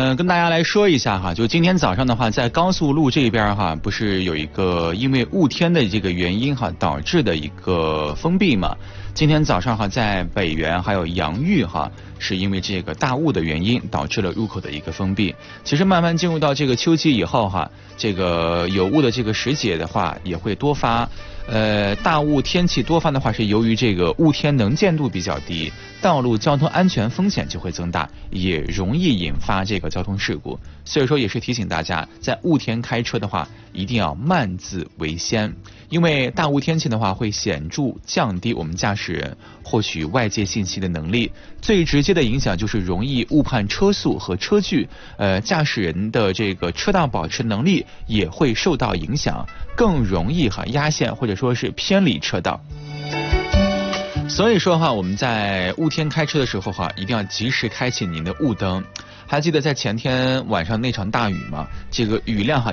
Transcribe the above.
跟大家来说一下哈，就今天早上的话，在高速路这边哈，不是有一个因为雾天的这个原因哈导致的一个封闭嘛？今天早上哈，在北园还有杨峪哈，是因为这个大雾的原因导致了入口的一个封闭。其实慢慢进入到这个秋季以后哈，这个有雾的这个时节的话也会多发。大雾天气多发的话，是由于这个雾天能见度比较低，道路交通安全风险就会增大，也容易引发这个交通事故。所以说也是提醒大家，在雾天开车的话，一定要慢字为先，因为大雾天气的话，会显著降低我们驾驶人获取外界信息的能力，最直接的影响就是容易误判车速和车距，驾驶人的这个车道保持能力也会受到影响，更容易压线或者说是偏离车道。所以说我们在雾天开车的时候一定要及时开启您的雾灯。还记得在前天晚上那场大雨吗？这个雨量